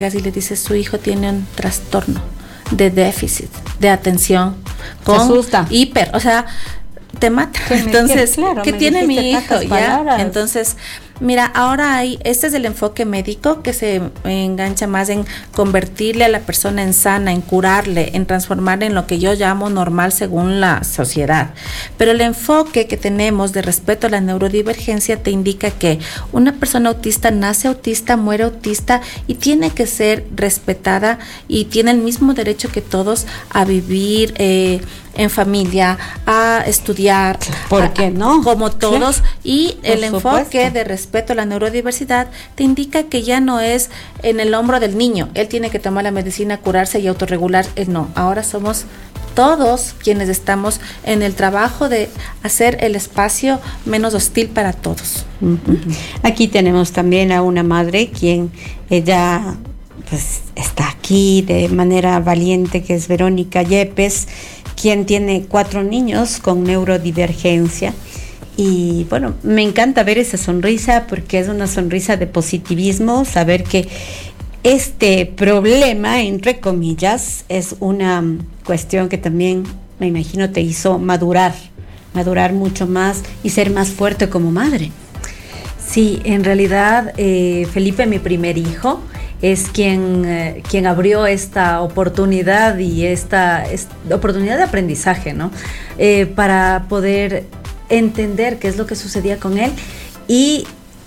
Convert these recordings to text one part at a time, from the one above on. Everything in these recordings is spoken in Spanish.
y le dices su hijo tiene un trastorno de déficit de atención con asusta. Hiper, o sea, te mata. Entonces, ¿qué tiene mi hijo? ¿Ya? Entonces, mira, ahora este es el enfoque médico que se engancha más en convertirle a la persona en sana, en curarle, en transformarle en lo que yo llamo normal según la sociedad. Pero el enfoque que tenemos de respeto a la neurodivergencia te indica que una persona autista nace autista, muere autista y tiene que ser respetada y tiene el mismo derecho que todos a vivir en familia, a estudiar. ¿Por qué no? Como todos. Claro. Y el enfoque de respeto a la neurodiversidad te indica que ya no es en el hombro del niño. Él tiene que tomar la medicina, curarse y autorregular. No, ahora somos todos quienes estamos en el trabajo de hacer el espacio menos hostil para todos. Aquí tenemos también a una madre quien ella pues está aquí de manera valiente, que es Verónica Yepes, quien tiene 4 niños con neurodivergencia. Y bueno, me encanta ver esa sonrisa porque es una sonrisa de positivismo, saber que este problema, entre comillas, es una cuestión que también, me imagino, te hizo madurar mucho más y ser más fuerte como madre. Sí, en realidad Felipe, mi primer hijo, es quien abrió esta oportunidad y esta oportunidad de aprendizaje, ¿no? Para poder entender qué es lo que sucedía con él y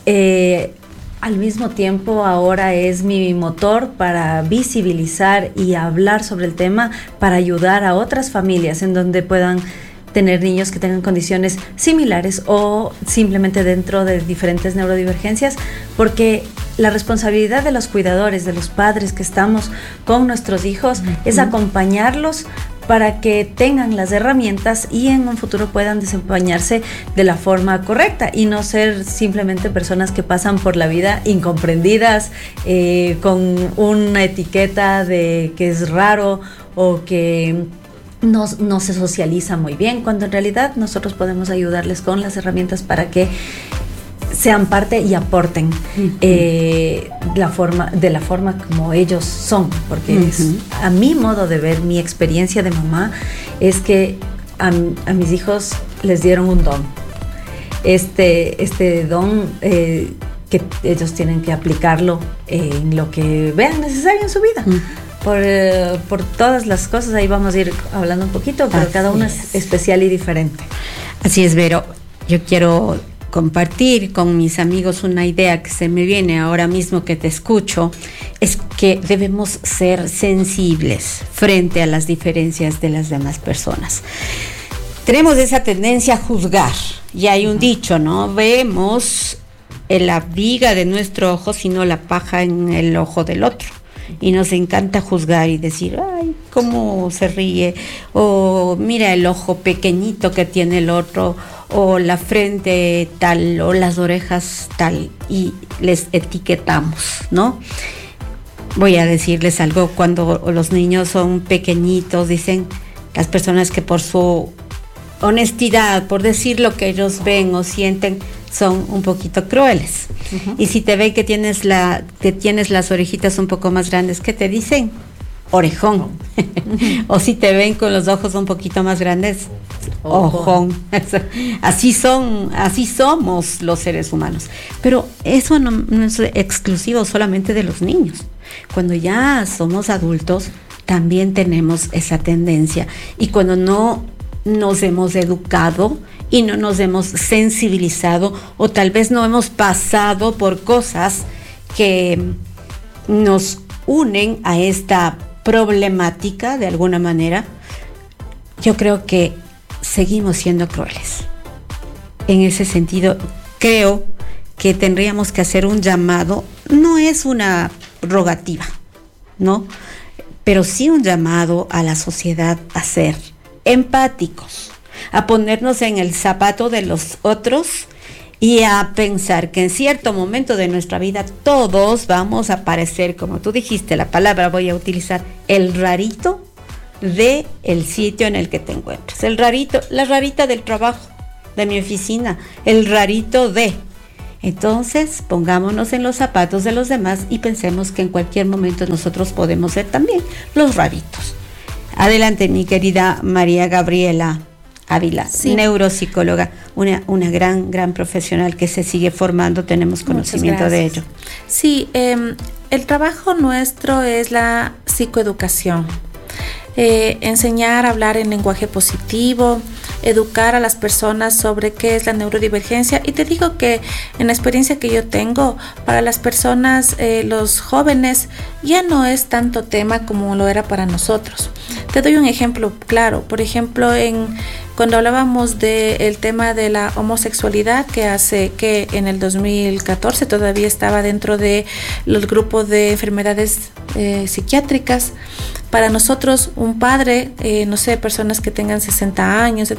al mismo tiempo ahora es mi motor para visibilizar y hablar sobre el tema, para ayudar a otras familias en donde puedan tener niños que tengan condiciones similares o simplemente dentro de diferentes neurodivergencias, porque la responsabilidad de los cuidadores, de los padres que estamos con nuestros hijos, es acompañarlos para que tengan las herramientas y en un futuro puedan desempeñarse de la forma correcta y no ser simplemente personas que pasan por la vida incomprendidas, con una etiqueta de que es raro o que no se socializa muy bien, cuando en realidad nosotros podemos ayudarles con las herramientas para que sean parte y aporten de la forma como ellos son, porque a mi modo de ver, mi experiencia de mamá es que a mis hijos les dieron un don, este don que ellos tienen que aplicarlo en lo que vean necesario en su vida. Por todas las cosas, ahí vamos a ir hablando un poquito, pero cada una es especial y diferente. Así es, Vero. Yo quiero compartir con mis amigos una idea que se me viene ahora mismo que te escucho, es que debemos ser sensibles frente a las diferencias de las demás personas. Tenemos esa tendencia a juzgar, y hay un dicho, ¿no? Vemos la viga de nuestro ojo, sino la paja en el ojo del otro. Y nos encanta juzgar y decir, ay, cómo se ríe, o mira el ojo pequeñito que tiene el otro, o la frente tal, o las orejas tal, y les etiquetamos, ¿no? Voy a decirles algo, cuando los niños son pequeñitos, dicen las personas que por su honestidad, por decir lo que ellos ven o sienten, son un poquito crueles. Y si te ven que tienes las orejitas un poco más grandes, ¿qué te dicen? Orejón. O si te ven con los ojos un poquito más grandes, ojón. Así somos los seres humanos. Pero eso no es exclusivo solamente de los niños. Cuando ya somos adultos, también tenemos esa tendencia. Y cuando no nos hemos educado y no nos hemos sensibilizado, o tal vez no hemos pasado por cosas que nos unen a esta problemática de alguna manera, yo creo que seguimos siendo crueles. En ese sentido, creo que tendríamos que hacer un llamado, no es una rogativa, ¿no? Pero sí un llamado a la sociedad a ser empáticos, a ponernos en el zapato de los otros y a pensar que en cierto momento de nuestra vida todos vamos a parecer, como tú dijiste, la palabra voy a utilizar, el rarito de el sitio en el que te encuentras, el rarito, la rarita del trabajo, de mi oficina, el rarito de. Entonces, pongámonos en los zapatos de los demás y pensemos que en cualquier momento nosotros podemos ser también los raritos. Adelante, mi querida María Gabriela Ávila, sí. Neuropsicóloga, una gran profesional que se sigue formando, tenemos conocimiento de ello. Sí, el trabajo nuestro es la psicoeducación. Enseñar a hablar en lenguaje positivo, educar a las personas sobre qué es la neurodivergencia. Y te digo que en la experiencia que yo tengo, para las personas, los jóvenes, ya no es tanto tema como lo era para nosotros. Te doy un ejemplo claro. Por ejemplo, cuando hablábamos del tema de la homosexualidad, que en el 2014 todavía estaba dentro de los grupos de enfermedades psiquiátricas. Para nosotros, un padre, personas que tengan 60 años,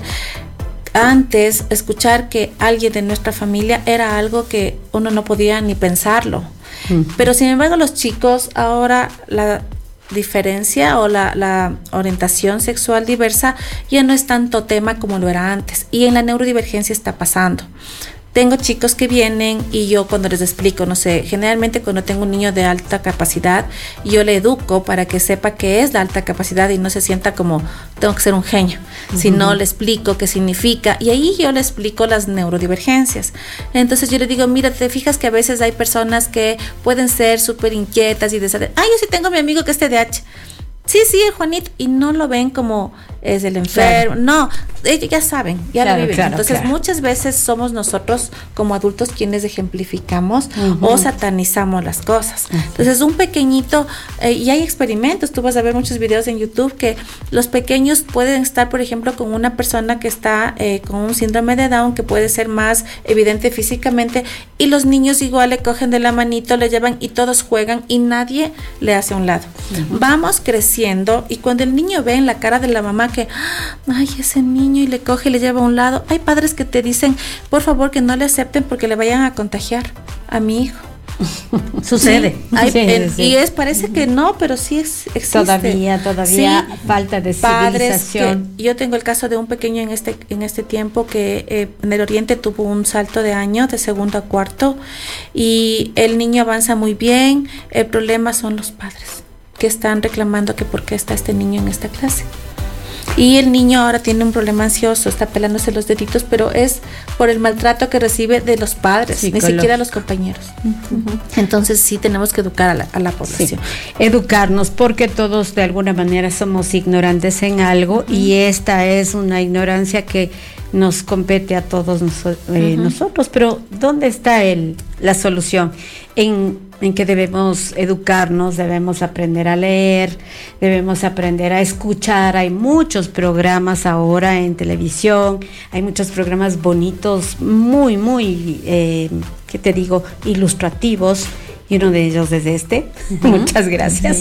antes escuchar que alguien de nuestra familia era algo que uno no podía ni pensarlo. Pero sin embargo, los chicos ahora la diferencia o la orientación sexual diversa ya no es tanto tema como lo era antes, y en la neurodivergencia está pasando. Tengo chicos que vienen y yo cuando les explico, generalmente cuando tengo un niño de alta capacidad, yo le educo para que sepa qué es la alta capacidad y no se sienta como tengo que ser un genio, sino le explico qué significa, y ahí yo le explico las neurodivergencias. Entonces yo le digo, mira, te fijas que a veces hay personas que pueden ser súper inquietas y yo sí tengo a mi amigo que es TDAH. Sí, el Juanito, y no lo ven como es el enfermo, claro. No, ellos ya saben, ya lo viven. Entonces muchas veces somos nosotros como adultos quienes ejemplificamos o satanizamos las cosas. Entonces un pequeñito, y hay experimentos, tú vas a ver muchos videos en YouTube que los pequeños pueden estar, por ejemplo, con una persona que está con un síndrome de Down, que puede ser más evidente físicamente, y los niños igual le cogen de la manito, le llevan y todos juegan y nadie le hace a un lado. Vamos creciendo, y cuando el niño ve en la cara de la mamá que ay, ese niño, y le coge y le lleva a un lado, hay padres que te dicen, por favor, que no le acepten porque le vayan a contagiar a mi hijo. Sucede. Sí, y parece que no, pero sí existe. Todavía falta de civilización. Yo tengo el caso de un pequeño en este tiempo que en el Oriente tuvo un salto de año de segundo a cuarto, y el niño avanza muy bien. El problema son los padres que están reclamando que por qué está este niño en esta clase. Y el niño ahora tiene un problema ansioso, está pelándose los deditos, pero es por el maltrato que recibe de los padres, ni siquiera los compañeros. Entonces sí tenemos que educar a la población. Sí. Educarnos, porque todos de alguna manera somos ignorantes en algo, y esta es una ignorancia que nos compete a todos nosotros. Pero ¿dónde está la solución? En que debemos educarnos, debemos aprender a leer, debemos aprender a escuchar. Hay muchos programas ahora en televisión, hay muchos programas bonitos, muy, ¿qué te digo?, ilustrativos, y uno de ellos es este. Muchas gracias.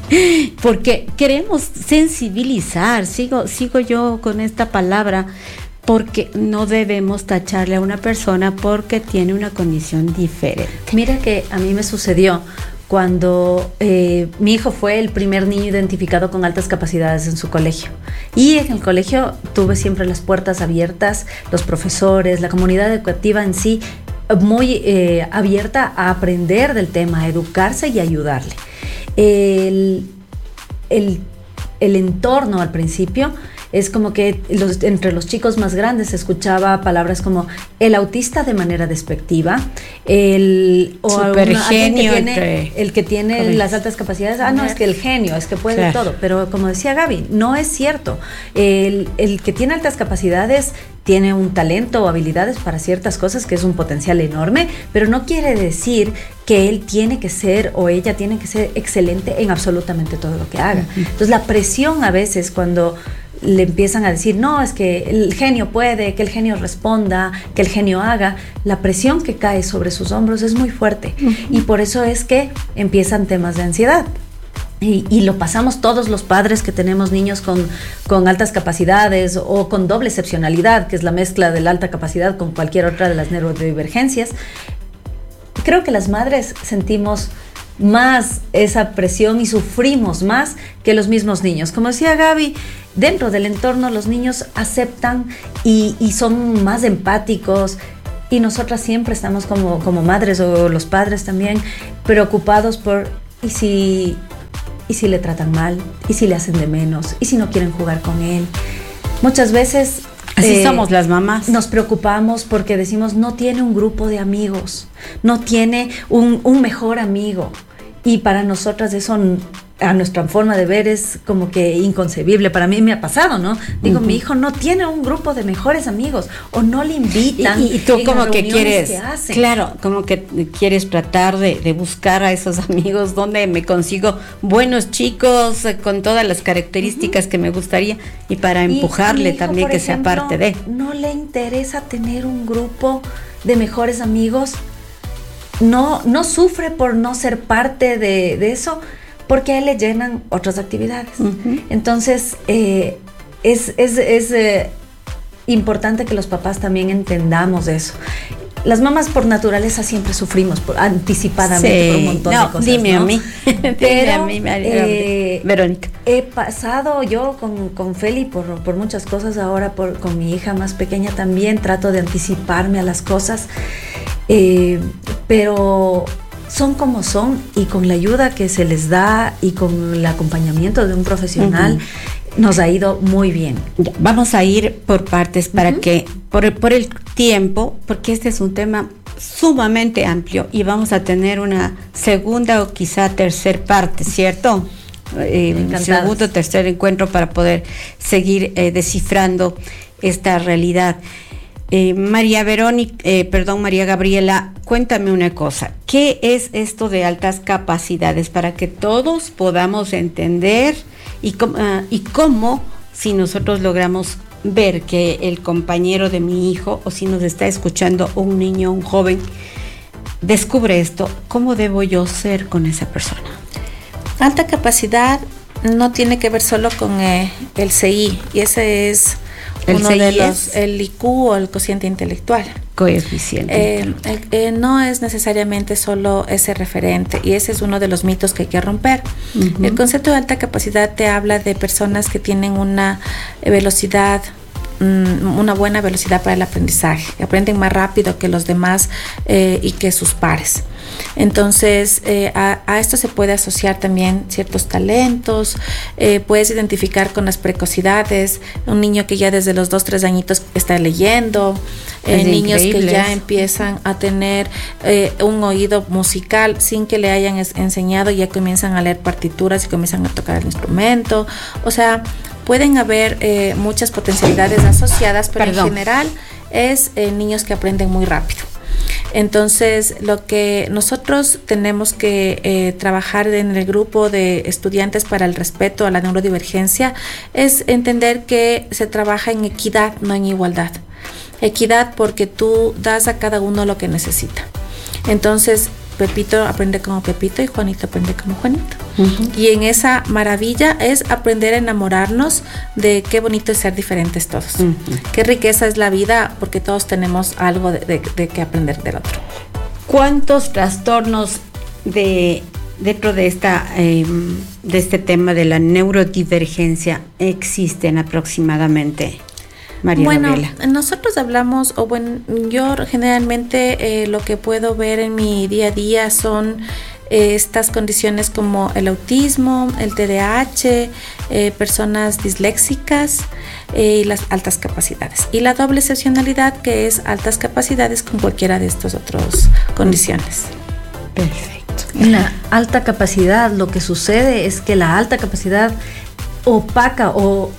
Porque queremos sensibilizar, sigo yo con esta palabra, porque no debemos tacharle a una persona porque tiene una condición diferente. Mira que a mí me sucedió cuando mi hijo fue el primer niño identificado con altas capacidades en su colegio. Y en el colegio tuve siempre las puertas abiertas, los profesores, la comunidad educativa en sí, muy abierta a aprender del tema, a educarse y ayudarle. El entorno al principio es como que entre los chicos más grandes se escuchaba palabras como el autista de manera despectiva, el supergenio, el que tiene las altas capacidades, no, es que el genio, es que puede todo. Pero como decía Gaby, no es cierto. El que tiene altas capacidades tiene un talento o habilidades para ciertas cosas, que es un potencial enorme, pero no quiere decir que él tiene que ser o ella tiene que ser excelente en absolutamente todo lo que haga. Entonces la presión a veces cuando le empiezan a decir, no, es que el genio puede, que el genio responda, que el genio haga, la presión que cae sobre sus hombros es muy fuerte. Y por eso es que empiezan temas de ansiedad. Y lo pasamos todos los padres que tenemos niños con altas capacidades o con doble excepcionalidad, que es la mezcla de la alta capacidad con cualquier otra de las neurodivergencias. Creo que las madres sentimos más esa presión y sufrimos más que los mismos niños. Como decía Gaby, dentro del entorno los niños aceptan y son más empáticos. Y nosotras siempre estamos como madres o los padres también preocupados por ¿y si le tratan mal? ¿Y si le hacen de menos? ¿Y si no quieren jugar con él? Muchas veces así somos las mamás. Nos preocupamos porque decimos no tiene un grupo de amigos, no tiene un mejor amigo. Y para nosotras eso, a nuestra forma de ver, es como que inconcebible. Para mí me ha pasado, ¿no? Digo, mi hijo no tiene un grupo de mejores amigos o no le invitan. Y tú como que quieres, claro, como que quieres tratar de buscar a esos amigos donde me consigo buenos chicos con todas las características que me gustaría y para empujarle hijo, también que ejemplo, sea parte de. ¿No le interesa tener un grupo de mejores amigos? No sufre por no ser parte de eso, porque a él le llenan otras actividades. Entonces, es importante que los papás también entendamos eso. Las mamás por naturaleza siempre sufrimos anticipadamente por un montón de cosas. Dime a mí. Pero, dime a mí, Verónica. He pasado yo con Feli por muchas cosas, ahora con mi hija más pequeña también trato de anticiparme a las cosas, pero son como son, y con la ayuda que se les da y con el acompañamiento de un profesional nos ha ido muy bien. Ya, vamos a ir por partes para que, por el tiempo, porque este es un tema sumamente amplio y vamos a tener una segunda o quizá tercer parte, ¿cierto? Segundo o tercer encuentro para poder seguir descifrando esta realidad. María Gabriela, cuéntame una cosa. ¿Qué es esto de altas capacidades para que todos podamos entender y cómo, si nosotros logramos ver que el compañero de mi hijo o si nos está escuchando un niño, un joven, descubre esto, ¿cómo debo yo ser con esa persona? Alta capacidad no tiene que ver solo con el CI, y ese es el IQ o el cociente intelectual. Coeficiente. No es necesariamente solo ese referente, y ese es uno de los mitos que hay que romper. El concepto de alta capacidad te habla de personas que tienen una velocidad, una buena velocidad para el aprendizaje, que aprenden más rápido que los demás y que sus pares. Entonces, a esto se puede asociar también ciertos talentos, puedes identificar con las precocidades, un niño que ya desde los 2-3 añitos está leyendo, niños que ya empiezan a tener un oído musical sin que le hayan enseñado, ya comienzan a leer partituras y comienzan a tocar el instrumento. O sea, pueden haber muchas potencialidades asociadas, pero en general es niños que aprenden muy rápido. Entonces, lo que nosotros tenemos que trabajar en el grupo de estudiantes para el respeto a la neurodivergencia es entender que se trabaja en equidad, no en igualdad. Equidad porque tú das a cada uno lo que necesita. Entonces, Pepito aprende como Pepito y Juanito aprende como Juanito. Y en esa maravilla es aprender a enamorarnos de qué bonito es ser diferentes todos. Qué riqueza es la vida, porque todos tenemos algo de que aprender del otro. ¿Cuántos trastornos dentro de este tema de la neurodivergencia existen aproximadamente, María Gabriela? Nosotros hablamos, yo generalmente lo que puedo ver en mi día a día son estas condiciones como el autismo, el TDAH, personas disléxicas y las altas capacidades. Y la doble excepcionalidad, que es altas capacidades con cualquiera de estas otras condiciones. Perfecto. En la alta capacidad, lo que sucede es que la alta capacidad opaca o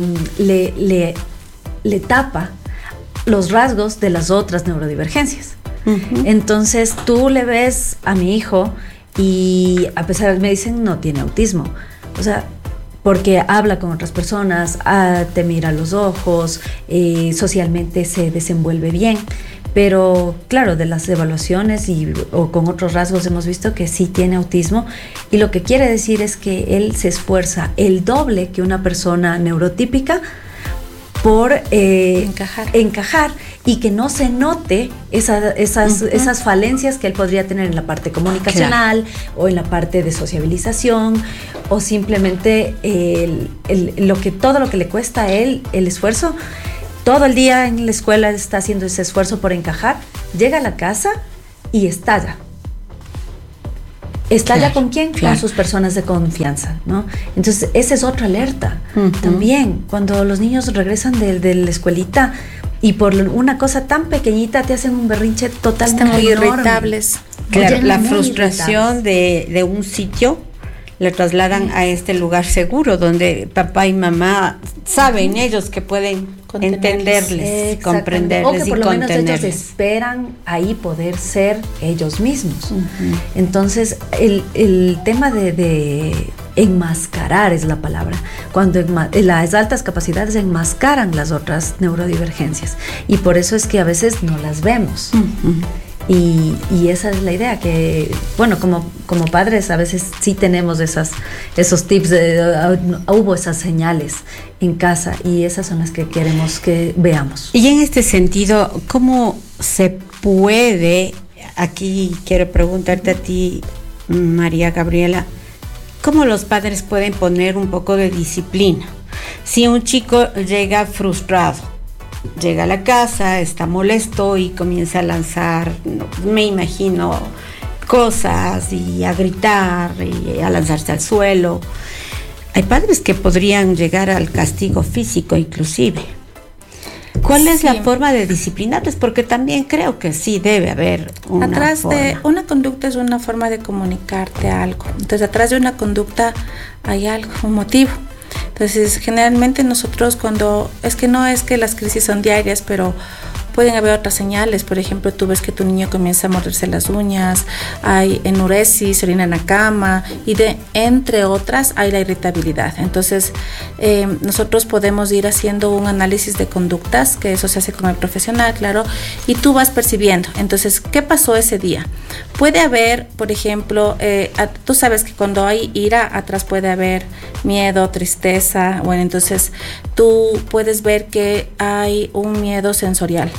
le tapa los rasgos de las otras neurodivergencias. Entonces tú le ves a mi hijo y a pesar de me dicen no tiene autismo, o sea, porque habla con otras personas, te mira a los ojos, socialmente se desenvuelve bien, pero claro, de las evaluaciones o con otros rasgos hemos visto que sí tiene autismo, y lo que quiere decir es que él se esfuerza el doble que una persona neurotípica por encajar y que no se note esas falencias que él podría tener en la parte comunicacional, o en la parte de sociabilización, o simplemente todo lo que le cuesta a él el esfuerzo. Todo el día en la escuela está haciendo ese esfuerzo por encajar, llega a la casa y estalla. ¿Estalla con quién? Claro. Con sus personas de confianza, ¿no? Entonces, esa es otra alerta. También, cuando los niños regresan de la escuelita y por una cosa tan pequeñita te hacen un berrinche totalmente están muy irritables. Claro, la frustración de un sitio le trasladan a este lugar seguro donde papá y mamá saben ellos que pueden entenderles, comprenderles o que por lo menos ellos esperan ahí poder ser ellos mismos. Entonces el tema de enmascarar es la palabra, cuando las altas capacidades enmascaran las otras neurodivergencias, y por eso es que a veces no las vemos. Y esa es la idea, que bueno, como padres a veces sí tenemos esos tips, hubo esas señales en casa, y esas son las que queremos que veamos. Y en este sentido, ¿cómo se puede, aquí quiero preguntarte a ti, María Gabriela, cómo los padres pueden poner un poco de disciplina? Si un chico llega frustrado, llega a la casa, está molesto y comienza a lanzar, me imagino, cosas y a gritar y a lanzarse al suelo. Hay padres que podrían llegar al castigo físico inclusive. ¿Cuál es la forma de disciplinarles? Porque también creo que sí debe haber una atrás forma. De una conducta es una forma de comunicarte algo. Entonces, atrás de una conducta hay algo, un motivo. Entonces, generalmente nosotros no es que las crisis son diarias, pero pueden haber otras señales. Por ejemplo, tú ves que tu niño comienza a morderse las uñas, hay enuresis, se orina en la cama, y entre otras hay la irritabilidad. Entonces, nosotros podemos ir haciendo un análisis de conductas, que eso se hace con el profesional, claro, y tú vas percibiendo. Entonces, ¿qué pasó ese día? Puede haber, por ejemplo, tú sabes que cuando hay ira, atrás puede haber miedo, tristeza. Bueno, entonces tú puedes ver que hay un miedo sensorial.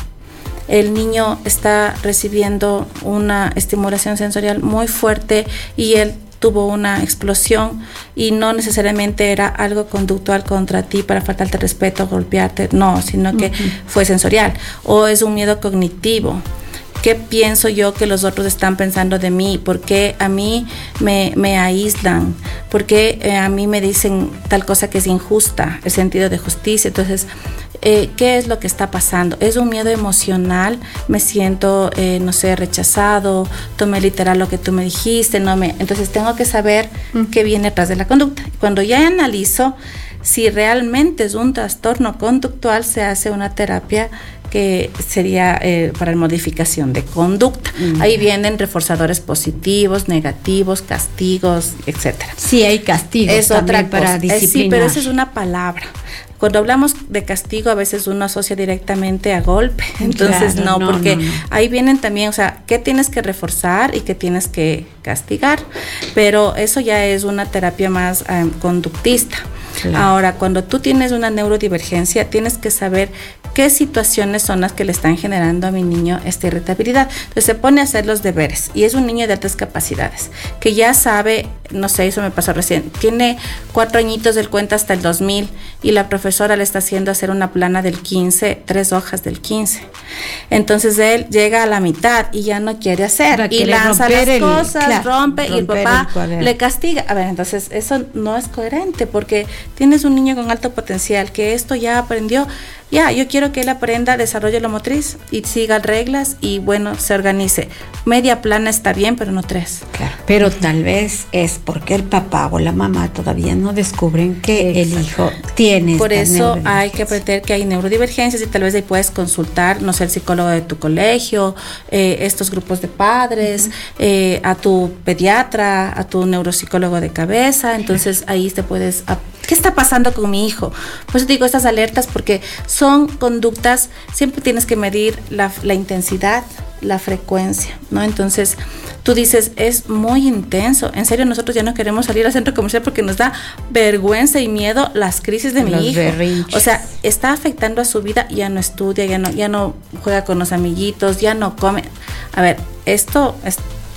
El niño está recibiendo una estimulación sensorial muy fuerte y él tuvo una explosión, y no necesariamente era algo conductual contra ti para faltarte respeto, golpearte, no, sino que fue sensorial. O es un miedo cognitivo. ¿Qué pienso yo que los otros están pensando de mí? ¿Por qué a mí me aíslan? ¿Por qué a mí me dicen tal cosa que es injusta? El sentido de justicia. Entonces, ¿qué es lo que está pasando? Es un miedo emocional, me siento, rechazado, tomé literal lo que tú me dijiste, entonces tengo que saber qué viene atrás de la conducta. Cuando ya analizo si realmente es un trastorno conductual, se hace una terapia que sería para la modificación de conducta. Ahí vienen reforzadores positivos, negativos, castigos, etcétera. Sí, hay castigos. Es otra para disciplinar. Sí, pero esa es una palabra. Cuando hablamos de castigo, a veces uno asocia directamente a golpe. Entonces, claro, porque ahí vienen también, qué tienes que reforzar y qué tienes que castigar. Pero eso ya es una terapia más conductista. Claro. Ahora, cuando tú tienes una neurodivergencia, tienes que saber qué situaciones son las que le están generando a mi niño esta irritabilidad. Entonces se pone a hacer los deberes, y es un niño de altas capacidades, que ya sabe, eso me pasó recién, tiene 4 añitos, él cuenta hasta el 2000, y la profesora le está haciendo hacer una plana del 15, 3 hojas del 15. Entonces él llega a la mitad y ya no quiere hacer, y lanza las cosas, rompe, y el papá le castiga. A ver, entonces eso no es coherente, porque tienes un niño con alto potencial que esto ya aprendió. Yo quiero que él aprenda, desarrolle lo motriz y siga reglas y se organice. Media plana está bien, pero no 3. Claro, pero tal vez es porque el papá o la mamá todavía no descubren que el hijo tiene. Por eso hay que aprender que hay neurodivergencias, y tal vez ahí puedes consultar, el psicólogo de tu colegio, estos grupos de padres, a tu pediatra, a tu neuropsicólogo de cabeza. Entonces ahí te puedes... ¿Qué está pasando con mi hijo? Por eso digo estas alertas, porque son conductas, siempre tienes que medir la intensidad, la frecuencia, ¿no? Entonces, tú dices, es muy intenso. En serio, nosotros ya no queremos salir al centro comercial porque nos da vergüenza y miedo las crisis de mi hijo. Berrinches. Está afectando a su vida, ya no estudia, ya no juega con los amiguitos, ya no come. A ver, esto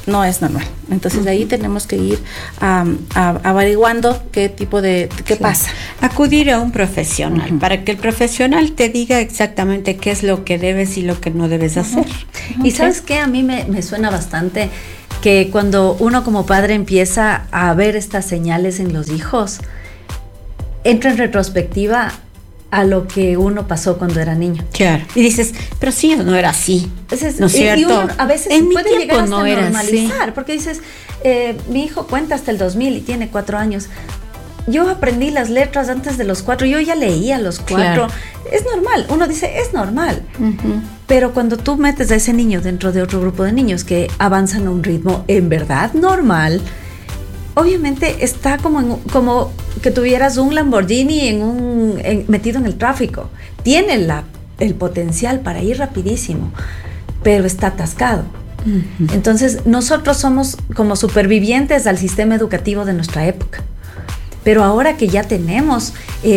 no es normal. Entonces, de ahí tenemos que ir averiguando qué tipo de, qué pasa. Acudir a un profesional, para que el profesional te diga exactamente qué es lo que debes y lo que no debes hacer. Y ¿sabes qué? A mí me suena bastante que cuando uno como padre empieza a ver estas señales en los hijos, entra en retrospectiva a lo que uno pasó cuando era niño. Claro. Y dices, pero sí, no era así. Entonces, ¿no es cierto? Y uno a veces en puede llegar hasta no era normalizar, así. porque dices, mi hijo cuenta hasta el 2000 y tiene 4 años. Yo aprendí las letras antes de los 4, yo ya leía a los 4. Claro. Es normal, uno dice, es normal. Pero cuando tú metes a ese niño dentro de otro grupo de niños que avanzan a un ritmo en verdad normal, obviamente está como que tuvieras un Lamborghini metido en el tráfico. Tiene el potencial para ir rapidísimo, pero está atascado. Entonces, nosotros somos como supervivientes al sistema educativo de nuestra época. Pero ahora que ya tenemos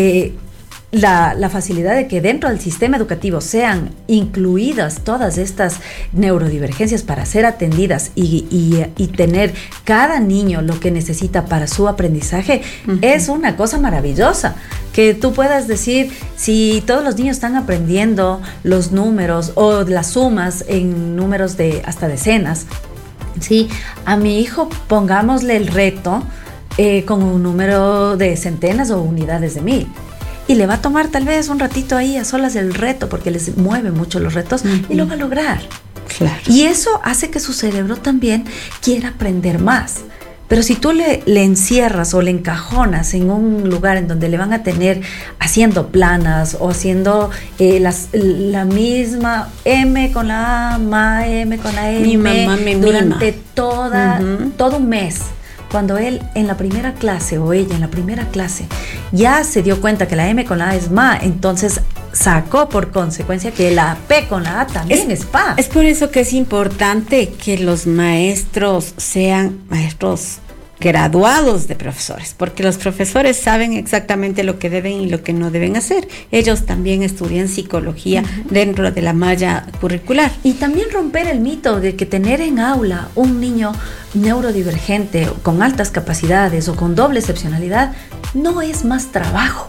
la facilidad de que dentro del sistema educativo sean incluidas todas estas neurodivergencias para ser atendidas y tener cada niño lo que necesita para su aprendizaje, es una cosa maravillosa. Que tú puedas decir, si todos los niños están aprendiendo los números o las sumas en números de hasta decenas, ¿sí? A mi hijo pongámosle el reto con un número de centenas o unidades de 1000. Y le va a tomar tal vez un ratito ahí a solas el reto, porque les mueve mucho los retos, y lo va a lograr. Claro. Y eso hace que su cerebro también quiera aprender más. Pero si tú le encierras o le encajonas en un lugar en donde le van a tener haciendo planas o haciendo la misma M con la A, ma, M con la M, mi mamá me durante todo un mes, cuando él en la primera clase o ella en la primera clase ya se dio cuenta que la M con la A es ma, entonces sacó por consecuencia que la P con la A también es pa. Es por eso que es importante que los maestros sean maestros graduados de profesores, porque los profesores saben exactamente lo que deben y lo que no deben hacer. Ellos también estudian psicología dentro de la malla curricular. Y también romper el mito de que tener en aula un niño neurodivergente con altas capacidades o con doble excepcionalidad no es más trabajo.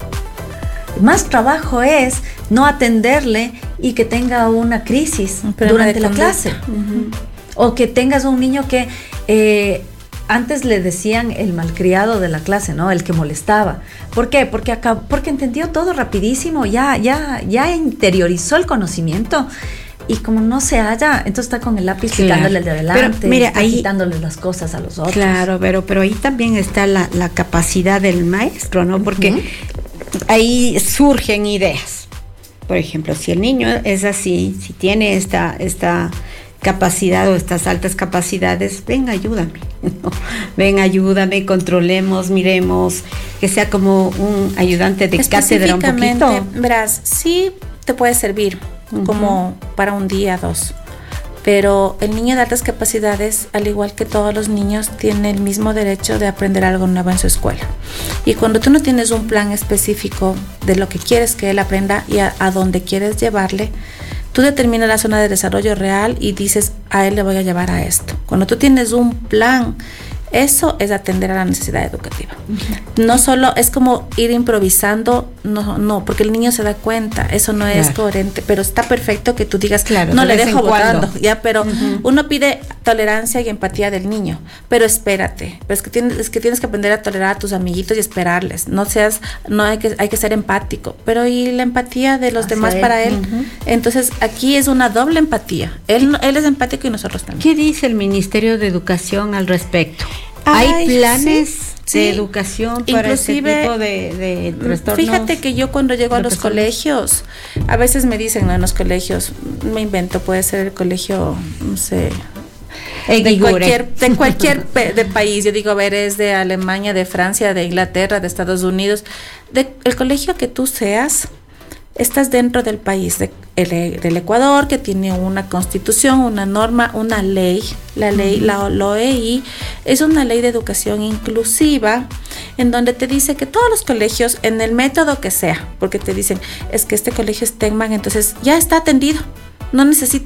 Más trabajo es no atenderle y que tenga una crisis durante la clase. O que tengas un niño que antes le decían el malcriado de la clase, ¿no? El que molestaba. ¿Por qué? Porque entendió todo rapidísimo, ya interiorizó el conocimiento. Y como no se halla, entonces está con el lápiz picándole el de adelante, pero, mira, ahí, quitándole las cosas a los otros. Claro, pero ahí también está la capacidad del maestro, ¿no? Porque ahí surgen ideas. Por ejemplo, si el niño es así, si tiene esta capacidad o estas altas capacidades, ven, ayúdame, ¿no? Ven, ayúdame, controlemos, miremos, que sea como un ayudante de cátedra un poquito. Verás, sí te puede servir como para un día, 2, pero el niño de altas capacidades, al igual que todos los niños, tiene el mismo derecho de aprender algo nuevo en su escuela. Y cuando tú no tienes un plan específico de lo que quieres que él aprenda y a dónde quieres llevarle, tú determinas la zona de desarrollo real y dices, a él le voy a llevar a esto. Cuando tú tienes un plan, eso es atender a la necesidad educativa. No solo es como ir improvisando, no, porque el niño se da cuenta, eso no es coherente, pero está perfecto que tú digas, no le dejo votando, ya, pero uno pide tolerancia y empatía del niño, pero espérate, pero es que tienes que aprender a tolerar a tus amiguitos y esperarles, hay que ser empático, pero y la empatía de los demás para él. Entonces aquí es una doble empatía, él es empático y nosotros también. ¿Qué dice el Ministerio de Educación al respecto? ¿Hay planes de educación para ese tipo de trastornos? Fíjate que yo cuando llego a los colegios, a veces me dicen, en los colegios, me invento, puede ser el colegio, no sé, de cualquier país. Yo digo, a ver, es de Alemania, de Francia, de Inglaterra, de Estados Unidos, el colegio que tú seas, estás dentro del país del Ecuador, que tiene una constitución, una norma, una ley. La ley, la OEI, es una ley de educación inclusiva, en donde te dice que todos los colegios, en el método que sea, porque te dicen, es que este colegio es Tenman, entonces ya está atendido, no necesita.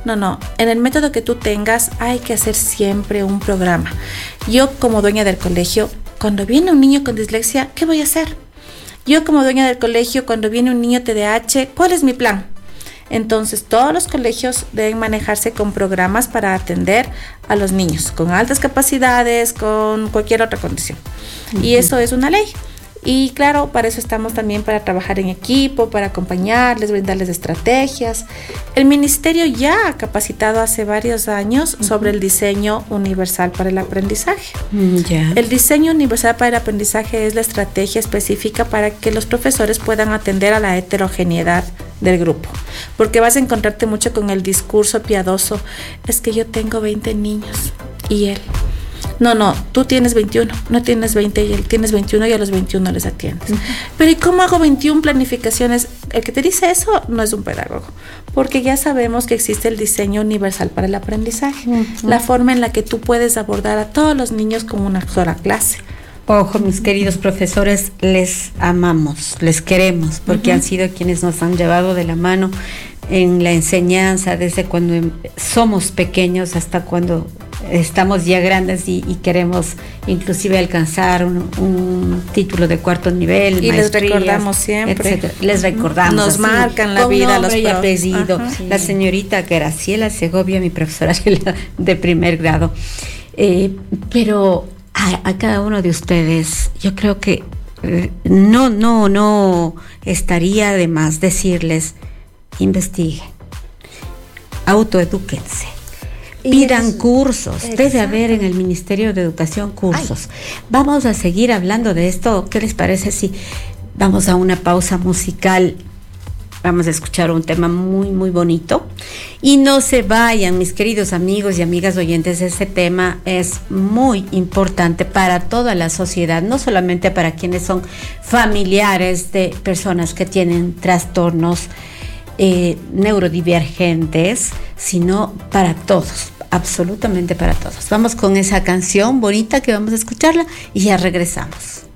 No, en el método que tú tengas hay que hacer siempre un programa. Yo como dueña del colegio, cuando viene un niño con dislexia, ¿qué voy a hacer? Yo como dueña del colegio, cuando viene un niño TDAH, ¿cuál es mi plan? Entonces, todos los colegios deben manejarse con programas para atender a los niños con altas capacidades, con cualquier otra condición. Y eso es una ley. Y claro, para eso estamos también, para trabajar en equipo, para acompañarles, brindarles estrategias. El ministerio ya ha capacitado hace varios años sobre el diseño universal para el aprendizaje. El diseño universal para el aprendizaje es la estrategia específica para que los profesores puedan atender a la heterogeneidad del grupo, porque vas a encontrarte mucho con el discurso piadoso: es que yo tengo 20 niños y él. No, tú tienes 21, no tienes 20 y él tienes 21 y a los 21 les atiendes. Pero ¿y cómo hago 21 planificaciones? El que te dice eso no es un pedagogo, porque ya sabemos que existe el diseño universal para el aprendizaje, la forma en la que tú puedes abordar a todos los niños como una sola clase. Ojo, mis queridos profesores, les amamos, les queremos, porque han sido quienes nos han llevado de la mano en la enseñanza desde cuando somos pequeños hasta cuando estamos ya grandes y queremos inclusive alcanzar un título de cuarto nivel, y les recordamos siempre, etcétera. Les recordamos, nos así, marcan la vida los y apellido. La señorita Graciela Segovia, mi profesora de primer grado. Pero a cada uno de ustedes, yo creo que no estaría de más decirles: investiguen, autoedúquense, pidan cursos. Debe haber en el Ministerio de Educación cursos. Vamos a seguir hablando de esto. ¿Qué les parece si vamos a una pausa musical? Vamos a escuchar un tema muy, muy bonito. Y no se vayan, mis queridos amigos y amigas oyentes. Este tema es muy importante para toda la sociedad, no solamente para quienes son familiares de personas que tienen trastornos neurodivergentes, sino para todos, absolutamente para todos. Vamos con esa canción bonita que vamos a escucharla y ya regresamos.